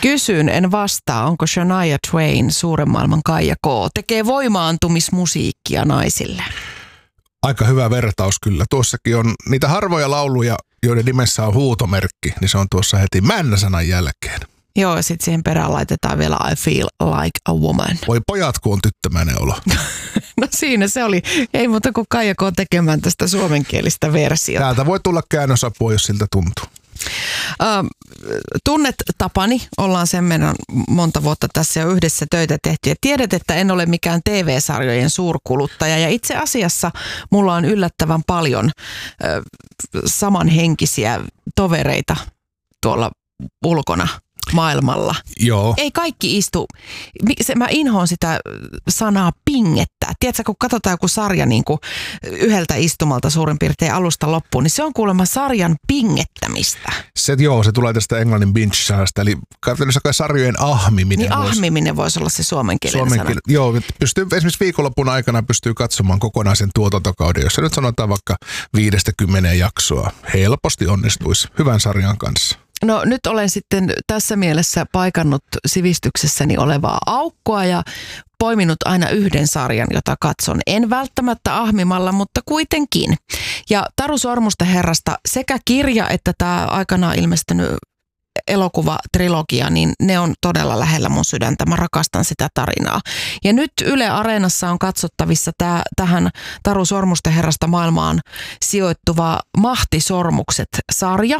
Kysyn, en vastaa, onko Shania Twain suuren maailman Kaija K. Tekee voimaantumismusiikkia naisille. Aika hyvä vertaus kyllä. Tuossakin on niitä harvoja lauluja, joiden nimessä on huutomerkki, niin se on tuossa heti männä-sanan jälkeen. Joo, ja sitten siihen perään laitetaan vielä I feel like a woman. Voi pojat, kun on tyttömäinen olo. No siinä se oli. Ei muuta kuin Kaija K. tekemään tästä suomenkielistä versiota. Täältä voi tulla käännösapua, jos siltä tuntuu. Tunnet tapani, ollaan sen verran monta vuotta tässä jo yhdessä töitä tehty ja tiedät, että en ole mikään TV-sarjojen suurkuluttaja ja itse asiassa mulla on yllättävän paljon samanhenkisiä tovereita tuolla ulkona maailmalla. Joo. Ei kaikki istu. Mä inhoon sitä sanaa pingettää. Tiedätkö, kun katsotaan joku sarja niin kuin yhdeltä istumalta suurin piirtein alusta loppuun, niin se on kuulemma sarjan pingettämistä. Se tulee tästä englannin binge-sanasta, eli käytännössä kai sarjojen ahmiminen. Niin ahmiminen voisi olla se suomenkielinen sana. Joo, pystyy esimerkiksi viikonlopun aikana katsomaan kokonaisen tuotantokauden, jossa nyt sanotaan vaikka 5-10 jaksoa. Helposti onnistuisi hyvän sarjan kanssa. No nyt olen sitten tässä mielessä paikannut sivistyksessäni olevaa aukkoa ja poiminut aina yhden sarjan, jota katson. En välttämättä ahmimalla, mutta kuitenkin. Ja Taru Sormusten herrasta sekä kirja että tämä aikanaan ilmestynyt elokuvatrilogia, niin ne on todella lähellä mun sydäntä. Mä rakastan sitä tarinaa. Ja nyt Yle Areenassa on katsottavissa tähän Taru Sormusten herrasta maailmaan sijoittuva Mahtisormukset-sarja.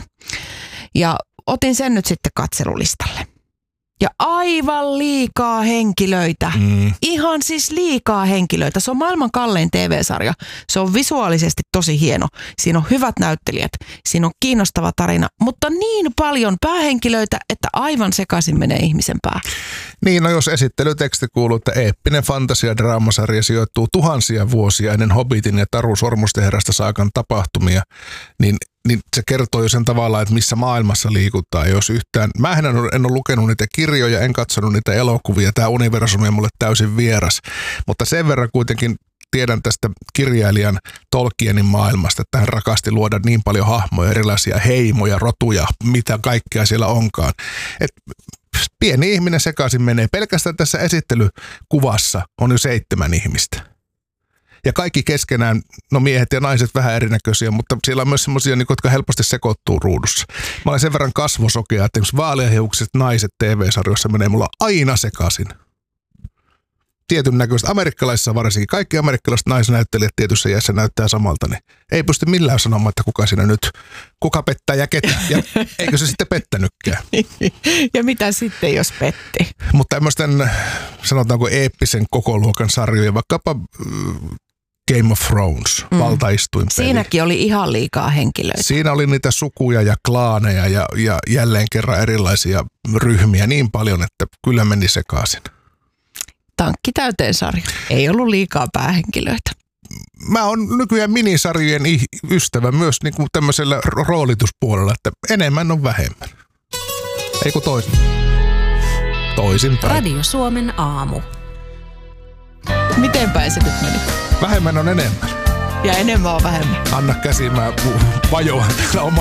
Ja otin sen nyt sitten katselulistalle. Ja aivan liikaa henkilöitä. Ihan siis liikaa henkilöitä. Se on maailman kallein TV-sarja. Se on visuaalisesti tosi hieno. Siinä on hyvät näyttelijät. Siinä on kiinnostava tarina. Mutta niin paljon päähenkilöitä, että aivan sekaisin menee ihmisen pää. Niin, no jos esittelyteksti kuuluu, että eeppinen fantasia-draamasarja sijoittuu tuhansia vuosia ennen Hobbitin ja Taru Sormusten herrasta saakan tapahtumia, niin se kertoo jo sen tavalla, että missä maailmassa liikutaan. Jos yhtään, mä en ole lukenut niitä kirjoja, en katsonut niitä elokuvia. Tämä universumi on mulle täysin vieras. Mutta sen verran kuitenkin tiedän tästä kirjailijan Tolkienin maailmasta, että hän rakasti luoda niin paljon hahmoja, erilaisia heimoja, rotuja, mitä kaikkea siellä onkaan. Et pieni ihminen sekaisin menee. Pelkästään tässä esittelykuvassa on jo 7 ihmistä. Ja kaikki keskenään, no miehet ja naiset vähän erinäköisiä, mutta siellä on myös semmoisia, jotka helposti sekoittuu ruudussa. Mä olen sen verran kasvosokea, että esimerkiksi vaaleahiukset naiset TV-sarjoissa menee mulla aina sekaisin. Tietyn näköistä, amerikkalaisissa varsinkin, kaikki amerikkalaiset naisnäyttelijät tietyssä iässä näyttää samalta, niin ei pysty millään sanomaan, että kuka pettää ja ketä, ja eikö se sitten pettänytkään. Ja mitä sitten, jos petti? Mutta tämmöisten, sanotaanko eeppisen kokoluokan sarjoja, vaikkapa Game of Thrones, valtaistuinpeli. Siinäkin oli ihan liikaa henkilöitä. Siinä oli niitä sukuja ja klaaneja ja jälleen kerran erilaisia ryhmiä niin paljon, että kyllä meni sekaisin. Tankki täyteen sarja. Ei ollut liikaa päähenkilöitä. Mä oon nykyään minisarjojen ystävä myös niin kuin tämmöisellä roolituspuolella, että enemmän on vähemmän. Ei kun toisinpäin. Radio Suomen aamu. Miten päin se nyt meni? Vähemmän on enemmän. Ja enemmän on vähemmän. Anna käsi, mä vajoan täällä